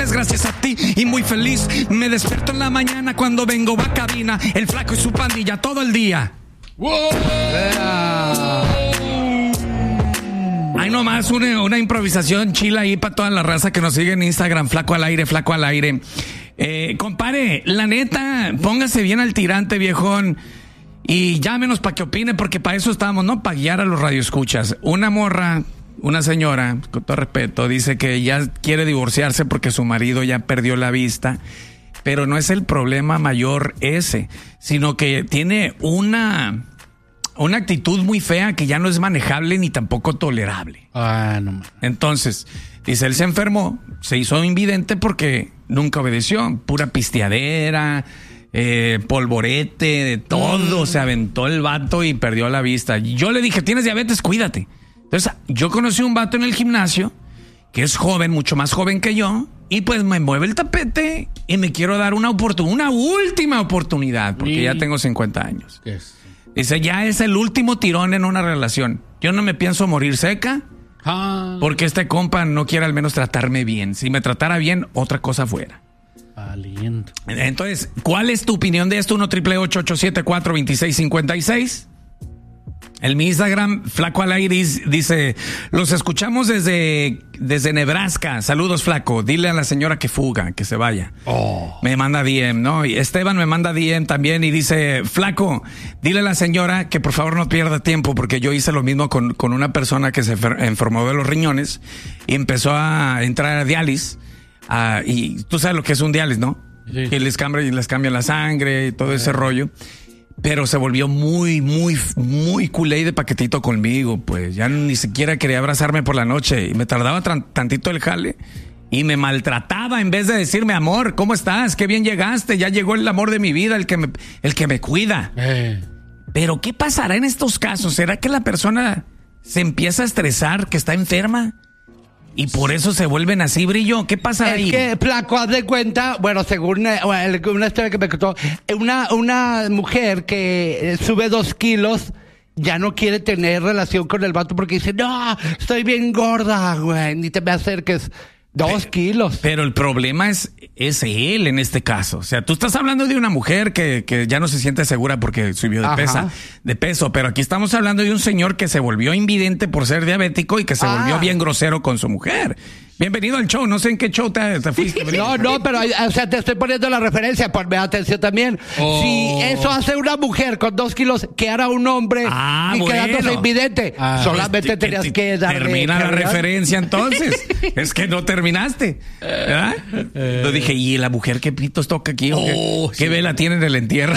es gracias a ti y muy feliz. Me despierto en la mañana cuando vengo a cabina. El flaco y su pandilla todo el día. ¡Wow! Hay nomás una improvisación chila ahí para toda la raza que nos sigue en Instagram. Flaco al aire, flaco al aire. Compadre, la neta, póngase bien al tirante, viejón. Y llámenos para que opine, porque para eso estamos, ¿no? Para guiar a los radioescuchas. Una morra, una señora, con todo respeto, dice que ya quiere divorciarse porque su marido ya perdió la vista. Pero no es el problema mayor ese, sino que tiene una actitud muy fea que ya no es manejable ni tampoco tolerable. No. Entonces, dice, él se enfermó, se hizo invidente porque nunca obedeció. Pura pisteadera, polvorete, de todo. Se aventó el vato y perdió la vista. Yo le dije, tienes diabetes, cuídate. Entonces, yo conocí un vato en el gimnasio que es joven, mucho más joven que yo, y pues me mueve el tapete y me quiero dar una última oportunidad, porque ya tengo 50 años. Dice, ya es el último tirón en una relación. Yo no me pienso morir seca, porque este compa no quiere al menos tratarme bien. Si me tratara bien, otra cosa fuera. Valiente. Entonces, ¿cuál es tu opinión de esto? 1-888-874-2656. En mi Instagram, Flaco al aire, dice, los escuchamos desde Nebraska. Saludos, Flaco. Dile a la señora que fuga, que se vaya. Me manda DM, ¿no? Y Esteban me manda DM también y dice, Flaco, dile a la señora que por favor no pierda tiempo, porque yo hice lo mismo con una persona que se enfermó de los riñones y empezó a entrar a diálisis. Y tú sabes lo que es un diálisis, ¿no? Sí. Que les cambian la sangre y todo ese rollo. Pero se volvió muy, muy, muy culé de paquetito conmigo, pues. Ya ni siquiera quería abrazarme por la noche. Y me tardaba tantito el jale. Y me maltrataba en vez de decirme, amor, ¿cómo estás? Qué bien llegaste. Ya llegó el amor de mi vida, el que me cuida. Pero, ¿qué pasará en estos casos? ¿Será que la persona se empieza a estresar, que está enferma? Y por eso se vuelven así, Brillo. ¿Qué pasa ahí? Es que, Flaco, haz de cuenta, bueno, según una historia que me contó, una mujer que sube 2 kilos ya no quiere tener relación con el vato porque dice, no, estoy bien gorda, güey, ni te me acerques. 2 kilos. Pero el problema es él en este caso. O sea, tú estás hablando de una mujer que ya no se siente segura porque subió de peso. Pero aquí estamos hablando de un señor que se volvió invidente por ser diabético y que se volvió bien grosero con su mujer. Bienvenido al show. No sé en qué show te fuiste. No, pero o sea, te estoy poniendo la referencia. Ponme atención también. Si eso hace una mujer con 2 kilos, ¿qué hará un hombre quedándose invidente? Solamente tenías que darle... Termina la referencia entonces. Es que no terminaste. ¿Verdad? Yo dije, ¿y la mujer qué pitos toca aquí? ¿Qué vela tiene en el entierro?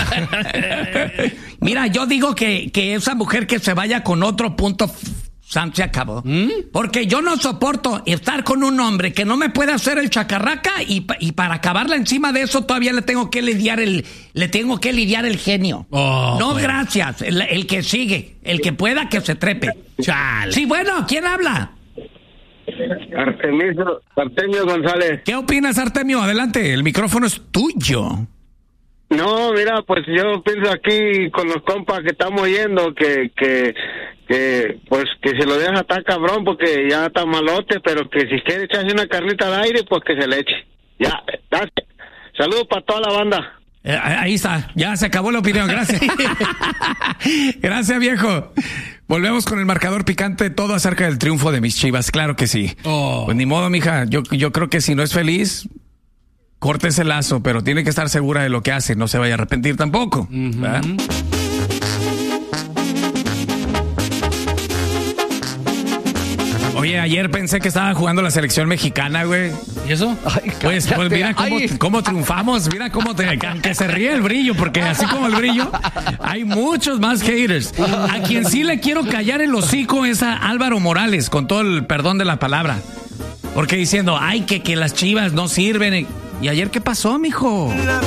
Mira, yo digo que esa mujer que se vaya con otro punto... se acabó. Porque yo no soporto estar con un hombre que no me puede hacer el chacarraca y para acabarla encima de eso todavía le tengo que lidiar el genio. Pues. Gracias. El que sigue, el que pueda que se trepe. Chale. Sí, bueno, ¿quién habla? Artemio González. ¿Qué opinas, Artemio? Adelante, el micrófono es tuyo. No, mira, pues yo pienso aquí con los compas que estamos yendo que pues que se lo deja tan cabrón porque ya está malote, pero que si quiere echarse una carnita al aire, pues que se le eche. Ya, gracias. Saludos para toda la banda. Ahí está, ya se acabó la opinión, gracias. Gracias, viejo. Volvemos con el marcador picante, todo acerca del triunfo de mis Chivas, claro que sí. Pues ni modo, mija, yo creo que si no es feliz... corte ese lazo, pero tiene que estar segura de lo que hace. No se vaya a arrepentir tampoco. Oye, ayer pensé que estaba jugando la selección mexicana, güey. ¿Y eso? Ay, pues mira cómo triunfamos. Mira que se ríe el Brillo, porque así como el Brillo, hay muchos más haters. A quien sí le quiero callar el hocico es a Álvaro Morales, con todo el perdón de la palabra. Porque diciendo, que las Chivas no sirven. ¿Y ayer qué pasó, mijo?